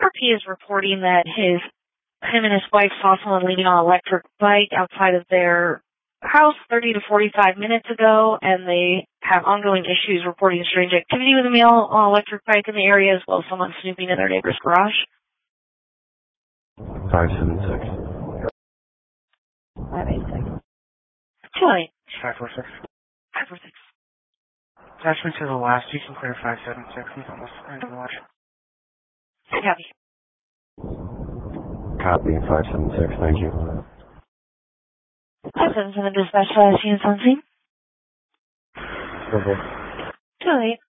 RP is reporting that him and his wife saw someone leaving on an electric bike outside of their house 30 to 45 minutes ago, and they have ongoing issues reporting strange activity with a male on an electric bike in the area, as well as someone snooping in their neighbor's garage. 576. 586. 28. 546. 546. Attachment to the last, you can clear 576. He's almost ready to watch. Copy. Copy 576, thank you. 577 dispatch, units on scene. 28.